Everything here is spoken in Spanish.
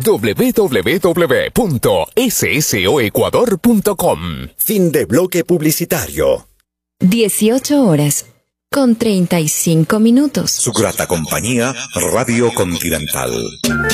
www.ssoecuador.com. Fin de bloque publicitario. 18:35. Su grata compañía, Radio Continental.